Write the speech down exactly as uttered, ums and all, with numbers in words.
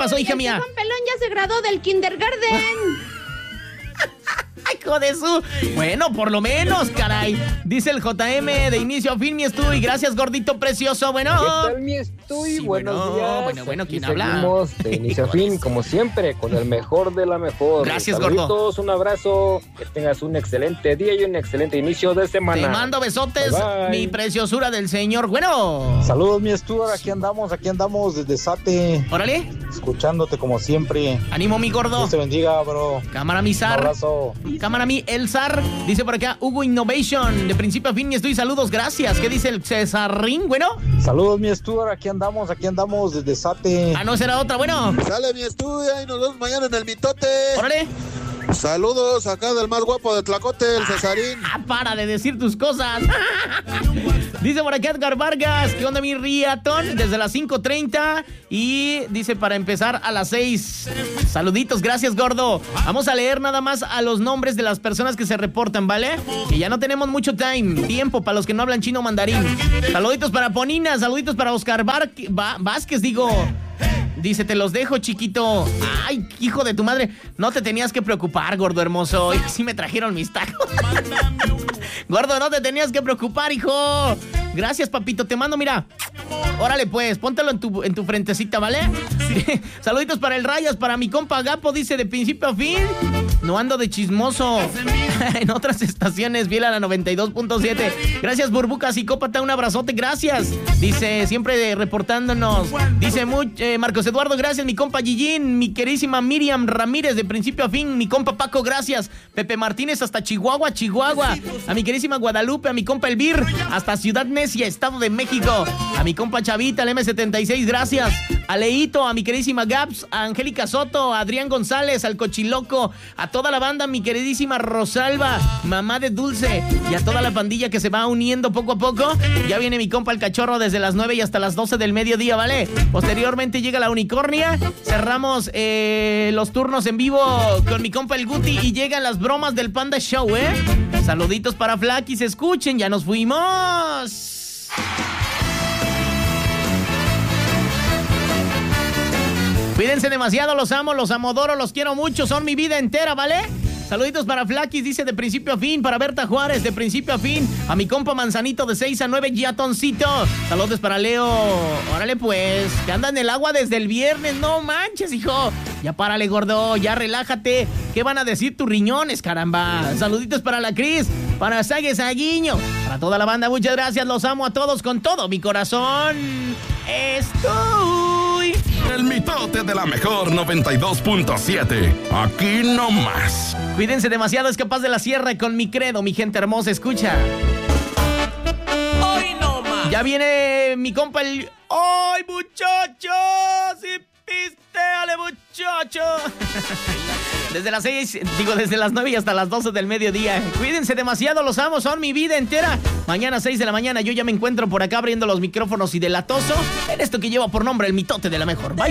pasó, hija el mía? Juan Pelón ya se graduó del kindergarten. Hijo de su... Bueno, por lo menos, caray. Dice el J M, de inicio a fin, mi Estuy. Gracias, gordito precioso. Bueno. ¿Qué tal, mi Estuy? Sí, Buenos bueno, días. Bueno, bueno, ¿quién Aquí habla? seguimos de inicio a fin, como siempre, con el mejor de la mejor. Gracias, Saluditos, gordo. Un abrazo, que tengas un excelente día y un excelente inicio de semana. Te mando besotes, Bye, bye. mi preciosura del señor. Bueno. Saludos, mi Stuart, aquí andamos, aquí andamos desde Sate. Órale. Escuchándote como siempre. Ánimo, mi gordo. Dios te bendiga, bro. Cámara, mi Un zar. abrazo. Cámara, mi el zar. Dice por acá, Hugo Innovation. De principio a fin, mi Estuy, saludos, gracias. ¿Qué dice el Cesarín? Bueno. Saludos, mi Stuart, aquí andamos, aquí andamos desde Sate. Ah, no, será otra, bueno. Sale mi estudio y nos vemos mañana en el mitote. Órale. Saludos acá del más guapo de Tlacote, el Cesarín. Ah, para de decir tus cosas. Dice por acá Edgar Vargas, ¿qué onda mi riatón? Desde las cinco treinta y dice para empezar a las seis. Saluditos, gracias, gordo. Vamos a leer nada más a los nombres de las personas que se reportan, ¿vale? Que ya no tenemos mucho time, tiempo para los que no hablan chino o mandarín. Saluditos para Ponina, saluditos para Oscar Bar Va Vázquez, digo. Dice, te los dejo, chiquito. Ay, hijo de tu madre. No te tenías que preocupar, gordo hermoso. Y sí me trajeron mis tacos. Gordo, no te tenías que preocupar, hijo. Gracias, papito. Te mando, mira. Órale, pues, póntelo en tu, en tu frentecita, ¿vale? Saluditos para el Rayas, para mi compa Gapo, dice, de principio a fin. No ando de chismoso. En otras estaciones, fiel a la noventa y dos punto siete. Gracias, Burbuca Psicópata, un abrazote, gracias. Dice, siempre reportándonos. Dice, muy, eh, Marcos Eduardo, gracias, mi compa Gillín, mi querísima Miriam Ramírez, de principio a fin, mi compa Paco, gracias. Pepe Martínez, hasta Chihuahua, Chihuahua. A mi querísima Guadalupe, a mi compa Elvir, hasta Ciudad Necia, Estado de México. A mi compa Chavita, el eme setenta y seis, gracias. A Leito, a mi queridísima Gaps, a Angélica Soto, a Adrián González, al Cochiloco, a toda la banda, mi queridísima Rosalba, mamá de Dulce, y a toda la pandilla que se va uniendo poco a poco. Ya viene mi compa el Cachorro desde las nueve y hasta las doce del mediodía, ¿vale? Posteriormente llega la Unicornia, cerramos eh, los turnos en vivo con mi compa el Guti y llegan las bromas del Panda Show, ¿eh? Saluditos para Flaky, se escuchen, ya nos fuimos. Cuídense demasiado, los amo, los amodoro, los quiero mucho, son mi vida entera, ¿vale? Saluditos para Flaquis, dice de principio a fin, para Berta Juárez, de principio a fin, a mi compa Manzanito de seis a nueve, Giatoncito. Saludos para Leo, órale pues, que anda en el agua desde el viernes, no manches, hijo. Ya párale, gordo, ya relájate. ¿Qué van a decir tus riñones, caramba? Saluditos para la Cris, para Sague Saguiño, para toda la banda, muchas gracias, los amo a todos con todo mi corazón. Estoy... El mitote de la mejor noventa y dos punto siete. Aquí no más. Cuídense demasiado, es capaz de la sierra con mi credo, mi gente hermosa, escucha. Hoy no más. Ya viene mi compa el... ¡Ay, muchachos! ¡Y pisteale, muchachos! Desde las seis, digo, desde las nueve y hasta las doce del mediodía. Cuídense demasiado, los amo, son mi vida entera. Mañana seis de la mañana yo ya me encuentro por acá abriendo los micrófonos y delatoso en esto que lleva por nombre el mitote de la mejor. Bye.